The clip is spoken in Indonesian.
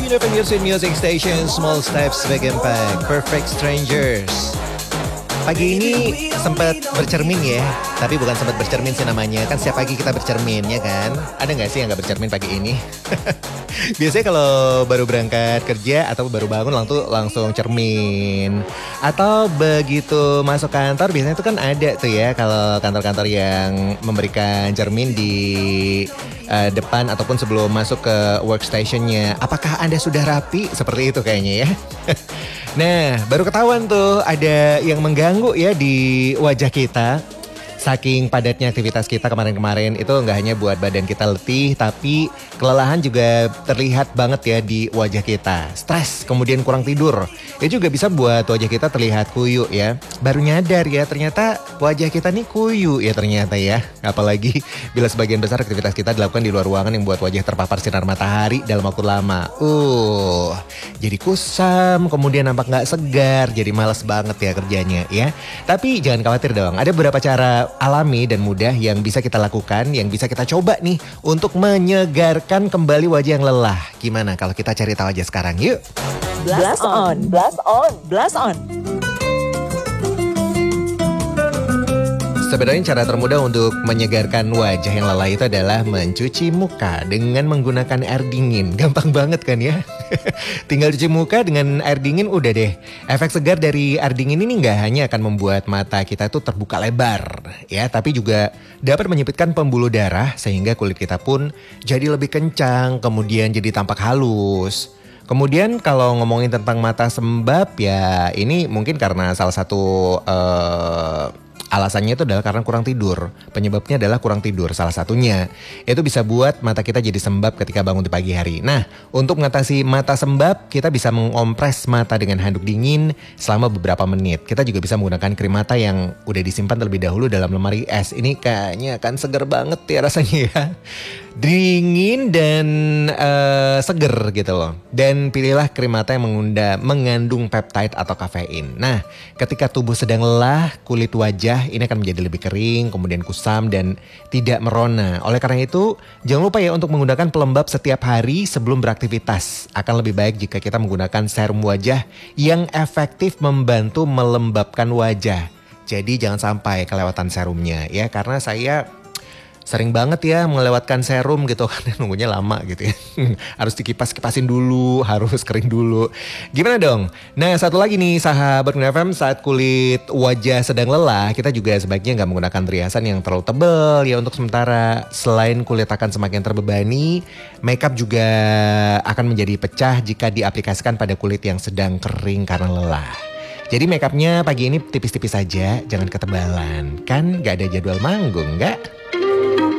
FM Your Music Station, Small Steps, Big Impact, Perfect Strangers. Pagi ini sempat bercermin ya, tapi bukan sempat bercermin sih namanya. Kan setiap pagi kita bercermin ya kan. Ada gak sih yang gak bercermin pagi ini? Biasanya kalau baru berangkat kerja atau baru bangun langsung cermin. Atau begitu masuk kantor biasanya itu kan ada tuh ya, kalau kantor-kantor yang memberikan cermin di depan ataupun sebelum masuk ke workstationnya. Apakah Anda sudah rapi? Seperti itu kayaknya ya. Nah, baru ketahuan tuh ada yang mengganggu ya di wajah kita. Saking padatnya aktivitas kita kemarin-kemarin itu nggak hanya buat badan kita letih, tapi kelelahan juga terlihat banget ya di wajah kita. Stres, kemudian kurang tidur. Itu juga bisa buat wajah kita terlihat kuyu ya. Baru nyadar ya ternyata wajah kita nih kuyu ya ternyata ya. Apalagi bila sebagian besar aktivitas kita dilakukan di luar ruangan yang buat wajah terpapar sinar matahari dalam waktu lama. Jadi kusam, kemudian nampak nggak segar, jadi malas banget ya kerjanya ya. Tapi jangan khawatir dong, ada beberapa cara alami dan mudah yang bisa kita lakukan, yang bisa kita coba nih untuk menyegarkan kembali wajah yang lelah. Gimana kalau kita cari tahu aja sekarang, yuk. Blast on, blast on, blast on. Sebenarnya cara termudah untuk menyegarkan wajah yang lelah itu adalah mencuci muka dengan menggunakan air dingin. Gampang banget kan ya? Tinggal cuci muka dengan air dingin udah deh. Efek segar dari air dingin ini nggak hanya akan membuat mata kita tuh terbuka lebar ya, tapi juga dapat menyempitkan pembuluh darah sehingga kulit kita pun jadi lebih kencang, kemudian jadi tampak halus. Kemudian kalau ngomongin tentang mata sembab ya ini mungkin karena salah satu alasannya itu adalah karena kurang tidur. Penyebabnya adalah kurang tidur salah satunya. Itu bisa buat mata kita jadi sembab ketika bangun di pagi hari. Nah, untuk mengatasi mata sembab, kita bisa mengompres mata dengan handuk dingin selama beberapa menit. Kita juga bisa menggunakan krim mata yang udah disimpan terlebih dahulu dalam lemari es. Ini kayaknya akan seger banget ya rasanya ya. Dingin dan seger gitu loh. Dan pilihlah krim mata yang mengandung peptide atau kafein. Nah, ketika tubuh sedang lelah, kulit wajah ini akan menjadi lebih kering, kemudian kusam dan tidak merona. Oleh karena itu, jangan lupa ya untuk menggunakan pelembab setiap hari sebelum beraktivitas. Akan lebih baik jika kita menggunakan serum wajah yang efektif membantu melembabkan wajah. Jadi jangan sampai kelewatan serumnya ya, karena saya sering banget ya melewatkan serum gitu kan, nunggunya lama gitu ya. Harus dikipas-kipasin dulu, harus kering dulu. Gimana dong? Nah, satu lagi nih sahabat FM, saat kulit wajah sedang lelah, kita juga sebaiknya nggak menggunakan riasan yang terlalu tebal ya untuk sementara. Selain kulit akan semakin terbebani, makeup juga akan menjadi pecah jika diaplikasikan pada kulit yang sedang kering karena lelah. Jadi makeupnya pagi ini tipis-tipis saja, jangan ketebalan. Kan nggak ada jadwal manggung, nggak?